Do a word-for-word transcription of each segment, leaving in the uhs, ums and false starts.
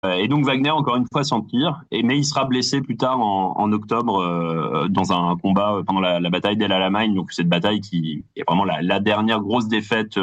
Et donc Wagner, encore une fois, s'empire, et mais il sera blessé plus tard en, en octobre euh, dans un combat pendant la, la bataille d'El Alamein. Donc cette bataille qui est vraiment la, la dernière grosse défaite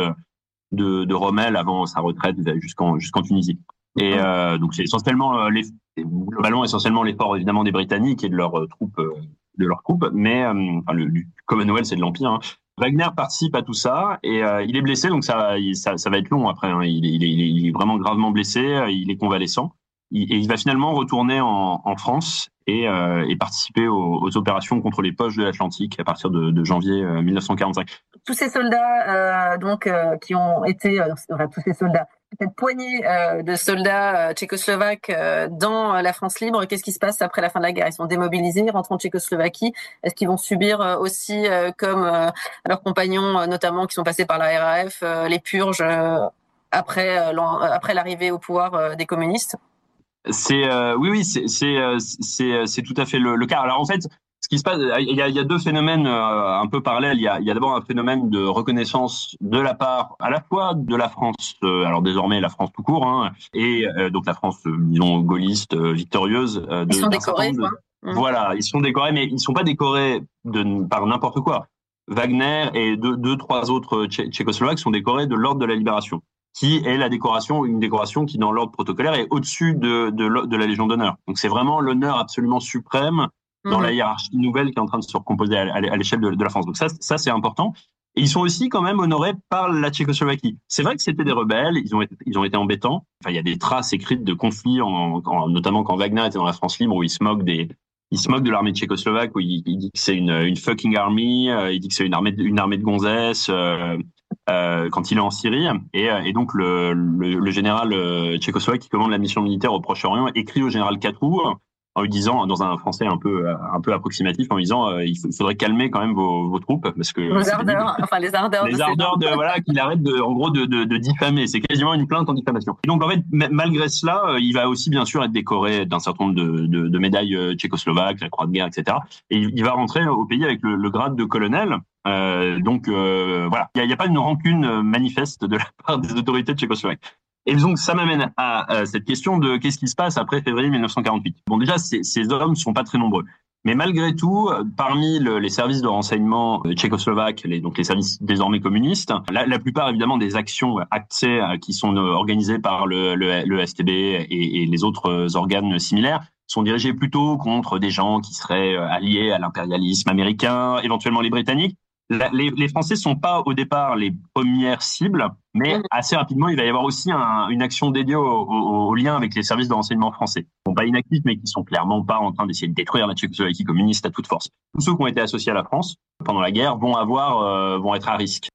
de, de Rommel avant sa retraite jusqu'en, jusqu'en Tunisie. Et euh, donc c'est essentiellement euh, les, globalement essentiellement l'effort évidemment des Britanniques et de leurs euh, troupes, euh, de leurs troupes, mais euh, enfin, le, le Commonwealth c'est de l'Empire. Hein. Wagner participe à tout ça et euh, il est blessé, donc ça, il, ça, ça va être long après. Hein. Il, est, il, est, il est vraiment gravement blessé, il est convalescent. Il, et il va finalement retourner en, en France et, euh, et participer aux, aux opérations contre les poches de l'Atlantique à partir de, de janvier euh, mille neuf cent quarante-cinq. Tous ces soldats, euh, donc, euh, qui ont été, euh, enfin, tous ces soldats, cette poignée euh, de soldats euh, tchécoslovaques euh, dans la France libre, qu'est-ce qui se passe après la fin de la guerre? Ils sont démobilisés, ils rentrent en Tchécoslovaquie. Est-ce qu'ils vont subir euh, aussi, euh, comme euh, leurs compagnons, euh, notamment qui sont passés par la R A F, euh, les purges euh, après, euh, après l'arrivée au pouvoir euh, des communistes? C'est euh, oui, oui, c'est c'est c'est c'est tout à fait le, le cas. Alors en fait, ce qui se passe, il y a, il y a deux phénomènes euh, un peu parallèles. Il y a, il y a d'abord un phénomène de reconnaissance de la part à la fois de la France, euh, alors désormais la France tout court, hein, et euh, donc la France, euh, disons gaulliste, euh, victorieuse. Euh, de, ils sont d'un certain décorés, nombre quoi. de... Mmh. Voilà, ils sont décorés, mais ils sont pas décorés de par n'importe quoi. Wagner et deux, deux trois autres tché- tchécoslovaques sont décorés de l'ordre de la Libération, qui est la décoration, une décoration qui, dans l'ordre protocolaire, est au-dessus de, de, de la Légion d'honneur. Donc c'est vraiment l'honneur absolument suprême dans mmh. la hiérarchie nouvelle qui est en train de se recomposer à, à l'échelle de, de la France. Donc ça, ça c'est important. Et ils sont aussi quand même honorés par la Tchécoslovaquie. C'est vrai que c'était des rebelles, ils ont été, ils ont été embêtants. Enfin, il y a des traces écrites de conflits, en, en, notamment quand Wagner était dans la France libre, où il se moque des, il se moque de l'armée tchécoslovaque, où il, il dit que c'est une, une fucking army, euh, il dit que c'est une armée, une armée de gonzesses. Euh, Euh, quand il est en Syrie. Et, et donc, le, le, le général euh, tchécoslovaque qui commande la mission militaire au Proche-Orient écrit au général Catroux en lui disant, dans un français un peu un peu approximatif, en lui disant euh, il faudrait calmer quand même vos, vos troupes parce que les ardeurs, enfin les ardeurs, les de ardeurs de voilà qu'il arrête de, en gros de, de, de diffamer. C'est quasiment une plainte en diffamation. Et donc en fait, m- malgré cela, il va aussi bien sûr être décoré d'un certain nombre de, de, de médailles tchécoslovaques, la Croix de guerre, et cetera. Et il va rentrer au pays avec le, le grade de colonel. Euh, donc euh, voilà, il n'y a, a pas une rancune manifeste de la part des autorités tchécoslovaques. Et donc ça m'amène à, à cette question de qu'est-ce qui se passe après février mille neuf cent quarante-huit. Bon, déjà ces, ces hommes sont pas très nombreux, mais malgré tout, parmi le, les services de renseignement tchécoslovaques, les, donc les services désormais communistes, la, la plupart évidemment des actions actées qui sont organisées par le, le, le S T B et, et les autres organes similaires sont dirigées plutôt contre des gens qui seraient alliés à l'impérialisme américain, éventuellement les Britanniques. La, les, les Français sont pas au départ les premières cibles, mais assez rapidement, il va y avoir aussi un, une action dédiée au, au, au lien avec les services de renseignement français. Ils sont pas inactifs, mais qui sont clairement pas en train d'essayer de détruire la Tchécoslovaquie communiste à toute force. Tous ceux qui ont été associés à la France pendant la guerre vont avoir, euh, vont être à risque.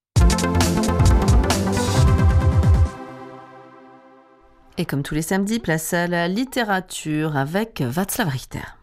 Et comme tous les samedis, place à la littérature avec Václav Richter.